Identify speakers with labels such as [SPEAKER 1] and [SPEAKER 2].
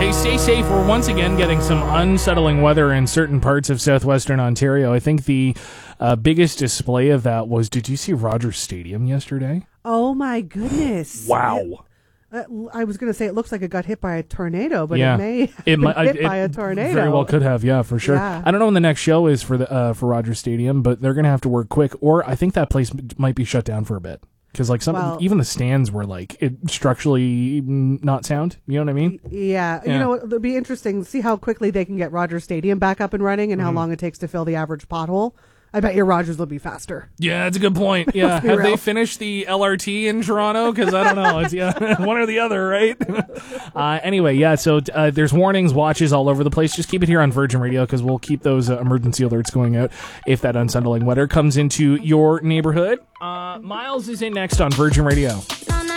[SPEAKER 1] Hey, stay safe. We're once again getting some unsettling weather in certain parts of southwestern Ontario. I think the biggest display of that was, did you see Rogers Stadium yesterday?
[SPEAKER 2] Oh, my goodness.
[SPEAKER 1] Wow.
[SPEAKER 2] I was going to say it looks like it got hit by a tornado, but
[SPEAKER 1] Yeah.
[SPEAKER 2] it may have been hit by a tornado.
[SPEAKER 1] Very well could have, yeah, for sure.
[SPEAKER 2] Yeah.
[SPEAKER 1] I don't know when the next show is for Rogers Stadium, but they're going to have to work quick, or I think that place might be shut down for a bit. Because even the stands were structurally not sound. You know what I mean?
[SPEAKER 2] Yeah. You know, it'll be interesting to see how quickly they can get Rogers Stadium back up and running and how long it takes to fill the average pothole. I bet your Rogers will be faster.
[SPEAKER 1] Yeah, that's a good point. Yeah, have they finished the LRT in Toronto? Because I don't know. It's one or the other, right? Anyway, yeah. So there's warnings, watches all over the place. Just keep it here on Virgin Radio because we'll keep those emergency alerts going out if that unsettling weather comes into your neighborhood. Miles is in next on Virgin Radio.